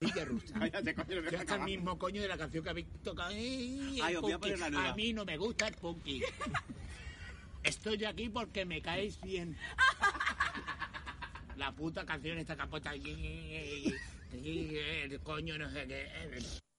montaña rusa. Cállate, coño, Que es el mismo coño de la canción que habéis tocado. Ay, os voy a poner la nueva. A mí no me gusta el punky. Estoy aquí porque me caéis bien. La puta canción esta capota. El coño no sé qué.